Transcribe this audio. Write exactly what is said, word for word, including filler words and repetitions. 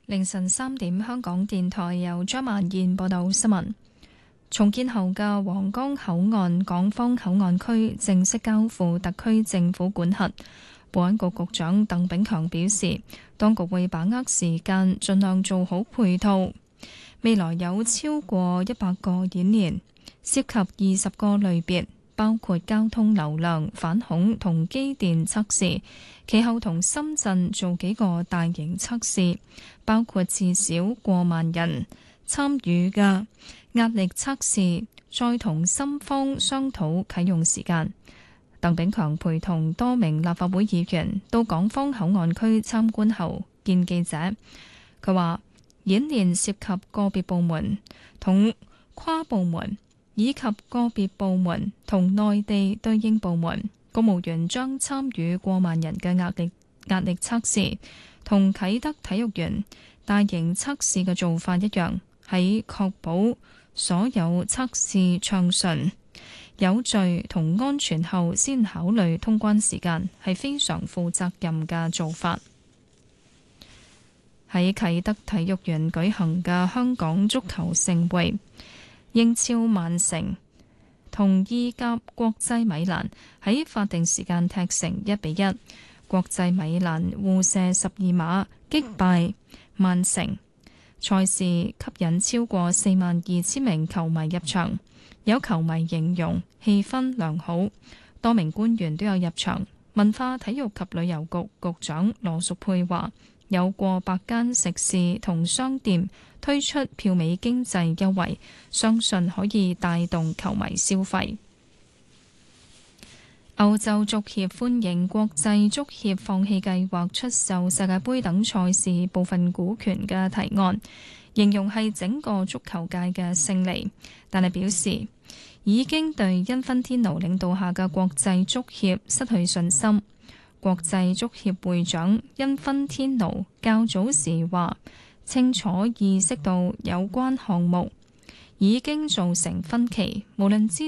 凌晨三點，香港電台由張曼燕報道新聞。重建後嘅皇崗口岸港方口岸區正式交付特區政府管轄。保安局局長鄧炳強表示，當局會把握時間，盡量做好配套。未來有超過一百個演練，涉及二十個類別，包括交通流量、反恐同機電測試。其後同深圳做幾個大型測試，包括至少過萬人參與嘅壓力測試，再同深方商討啟用時間。鄧炳強陪同多名立法會議員到港方口岸區參觀後見記者，佢話演練涉及個別部門同跨部門以及個別部門同內地對應部門，公務員將參與過萬人嘅壓力壓力測試，同啟德體育園大型測試嘅做法一樣，喺確保所有測試暢順有序同安全後，先考慮通關時間，係非常負責任嘅做法。喺啟德體育園舉行嘅香港足球盛會，英超曼城同意甲國際米蘭喺法定時間踢成一比一，國際米蘭互射十二碼擊敗曼城，賽事吸引超過四萬二千名球迷入場。有球迷形容氣氛良好，多名官員都有入場。文化體育及旅遊局局長羅淑佩話，有過百間食肆同商店推出票尾經濟優惠，相信可以帶動球迷消費。歐洲足協歡迎國際足協放棄計劃出售世界盃等賽事部分股權嘅提案，形容係整個足球界嘅勝利，但係表示已經對因芬天奴領導下嘅國際足協失去信心。國際足協會長因芬天奴較早時話，清楚意識到有關項目已經造成分歧，無論支